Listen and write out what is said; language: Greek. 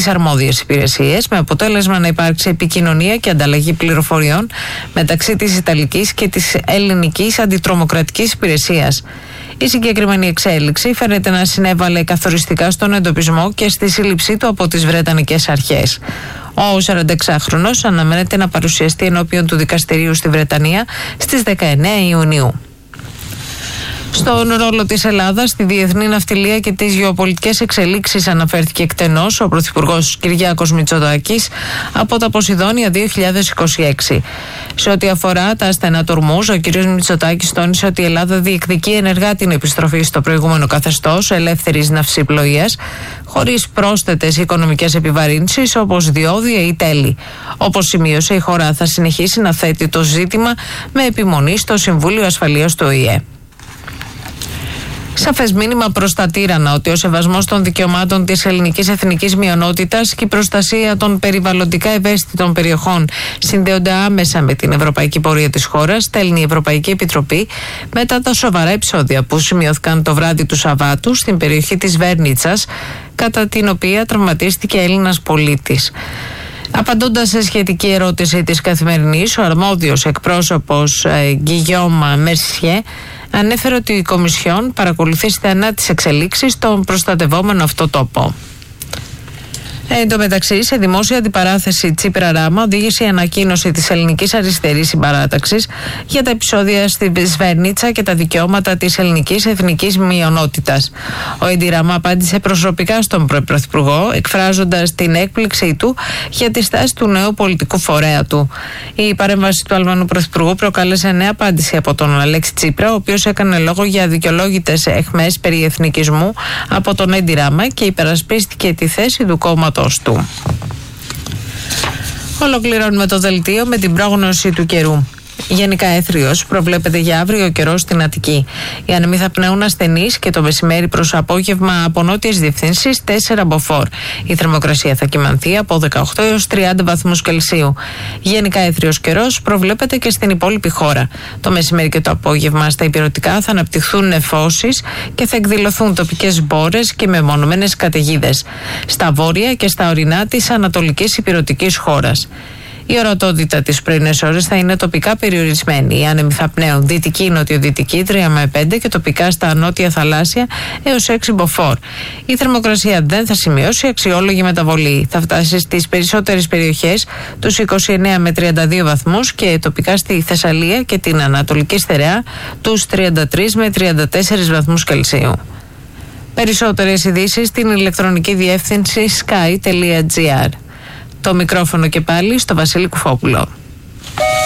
στις αρμόδιες υπηρεσίες, με αποτέλεσμα να υπάρξει επικοινωνία και ανταλλαγή πληροφοριών μεταξύ της Ιταλικής και της Ελληνικής Αντιτρομοκρατικής Υπηρεσίας. Η συγκεκριμένη εξέλιξη φαίνεται να συνέβαλε καθοριστικά στον εντοπισμό και στη σύλληψή του από τις Βρετανικές αρχές. Ο 46χρονος αναμένεται να παρουσιαστεί ενώπιον του δικαστηρίου στη Βρετανία στις 19 Ιουνίου. Στον ρόλο της Ελλάδας στη διεθνή ναυτιλία και τις γεωπολιτικές εξελίξεις αναφέρθηκε εκτενώς ο Πρωθυπουργός Κυριάκος Μητσοτάκης από τα Ποσειδόνια 2026. Σε ό,τι αφορά τα ασθενά του Ορμούζ, ο κ. Μητσοτάκης τόνισε ότι η Ελλάδα διεκδικεί ενεργά την επιστροφή στο προηγούμενο καθεστώς ελεύθερης ναυσιπλοείας, χωρίς πρόσθετες οικονομικές επιβαρύνσεις όπως διόδια ή τέλη. Όπως σημείωσε, η χώρα θα συνεχίσει να θέτει το ζήτημα με επιμονή στο Συμβούλιο Ασφαλείας του ΟΗΕ. Σαφές μήνυμα προς τα τύρανα ότι ο σεβασμός των δικαιωμάτων της ελληνικής εθνικής μειονότητας και η προστασία των περιβαλλοντικά ευαίσθητων περιοχών συνδέονται άμεσα με την ευρωπαϊκή πορεία της χώρας, στέλνει η Ευρωπαϊκή Επιτροπή μετά τα σοβαρά επεισόδια που σημειώθηκαν το βράδυ του Σαββάτου στην περιοχή της Βέρνιτσας, κατά την οποία τραυματίστηκε Έλληνας πολίτης. Απαντώντας σε σχετική ερώτηση της Καθημερινής, ο αρμόδιος εκπρόσωπος Γκυγιόμ Μερσιέ ανέφερε ότι η Κομισιόν παρακολουθεί στενά τις εξελίξεις στον προστατευόμενο αυτό τόπο. Εν τω μεταξύ, σε δημόσια αντιπαράθεση Τσίπρα Ράμα οδήγησε η ανακοίνωση της Ελληνικής Αριστερής Συμπαράταξης για τα επεισόδια στη Σβέρνιτσα και τα δικαιώματα της ελληνικής εθνικής μειονότητας. Ο Έντι Ράμα απάντησε προσωπικά στον Πρωθυπουργό, εκφράζοντας την έκπληξή του για τη στάση του νέου πολιτικού φορέα του. Η παρέμβαση του Αλβανού Πρωθυπουργού προκάλεσε νέα απάντηση από τον Αλέξη Τσίπρα, ο οποίος έκανε λόγο για αδικαιολόγητες αιχμές περί εθνικισμού από τον Έντι Ράμα και υπερασπίστηκε τη θέση του κόμματος του. Ολοκληρώνουμε το δελτίο με την πρόγνωση του καιρού. Γενικά έθριος προβλέπεται για αύριο ο καιρός στην Αττική. Οι άνεμοι θα πνέουν ασθενείς και το μεσημέρι προς απόγευμα από νότιες διευθύνσεις 4 μποφόρ. Η θερμοκρασία θα κυμανθεί από 18 έως 30 βαθμούς Κελσίου. Γενικά έθριος καιρός προβλέπεται και στην υπόλοιπη χώρα. Το μεσημέρι και το απόγευμα στα ηπειρωτικά θα αναπτυχθούν νεφώσεις και θα εκδηλωθούν τοπικές μπόρες και μεμονωμένες καταιγίδες στα βόρεια και στα ορεινά της ανατολικής ηπειρωτικής χώρας. Η ορατότητα τις πρωινές ώρες θα είναι τοπικά περιορισμένη. Οι άνεμοι θα πνέουν δυτική-νοτιοδυτική 3 με 5 και τοπικά στα νότια θαλάσσια έως 6 μποφόρ. Η θερμοκρασία δεν θα σημειώσει αξιόλογη μεταβολή. Θα φτάσει στις περισσότερες περιοχές τους 29 με 32 βαθμούς και τοπικά στη Θεσσαλία και την Ανατολική Στερεά τους 33 με 34 βαθμούς Κελσίου. Περισσότερες ειδήσεις στην ηλεκτρονική διεύθυνση sky.gr. Το μικρόφωνο και πάλι στο Βασίλη Κουφόπουλο.